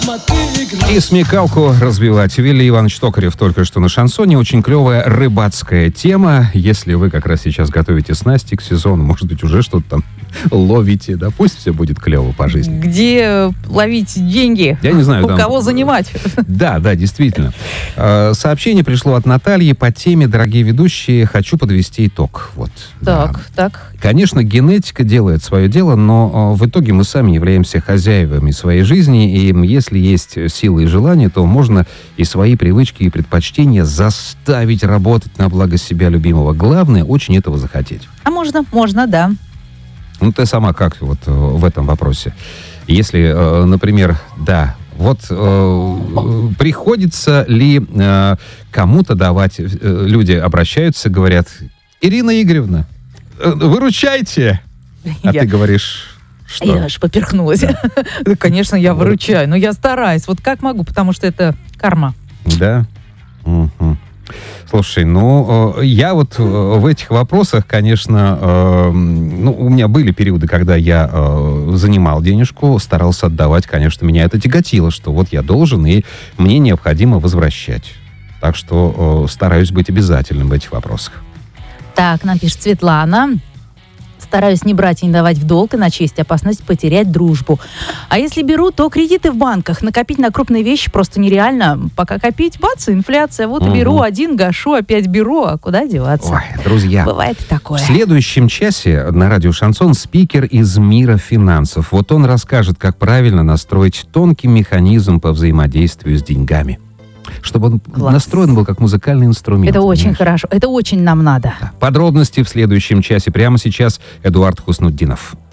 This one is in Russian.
И смекалку развивать. Вилли Иванович Токарев только что на шансоне. Очень клевая рыбацкая тема. Если вы как раз сейчас готовите снасти к сезону, может быть, уже что-то там ловите, да, пусть все будет клево по жизни. Где ловить деньги? Я не знаю. У кого занимать? Да, действительно. Сообщение пришло от Натальи по теме «Дорогие ведущие, хочу подвести итог». Вот. Так. Конечно, генетика делает свое дело, но в итоге мы сами являемся хозяевами своей жизни, и если есть силы и желание, то можно и свои привычки и предпочтения заставить работать на благо себя любимого. Главное, очень этого захотеть. А можно, да. Ну, ты сама как вот в этом вопросе? Если, например, приходится ли кому-то давать, люди обращаются, говорят: Ирина Игоревна, выручайте! А ты говоришь, что? Я аж поперхнулась. Да. Конечно, я выручаю, но я стараюсь. Вот как могу, потому что это карма. Да? Угу. Слушай, я вот в этих вопросах, конечно, у меня были периоды, когда я занимал денежку, старался отдавать, конечно, меня это тяготило, что вот я должен, и мне необходимо возвращать. Так что стараюсь быть обязательным в этих вопросах. Так, нам пишет Светлана. Стараюсь не брать и не давать в долг, иначе есть опасность потерять дружбу. А если беру, то кредиты в банках. Накопить на крупные вещи просто нереально. Пока копить, бац, инфляция. Вот беру один, гашу, опять беру. А куда деваться? Ой, друзья, бывает и такое. В следующем часе на радио «Шансон» спикер из мира финансов. Вот он расскажет, как правильно настроить тонкий механизм по взаимодействию с деньгами. Чтобы он настроен был как музыкальный инструмент. Это очень хорошо. Это очень нам надо. Подробности в следующем часе. Прямо сейчас Эдуард Хуснутдинов.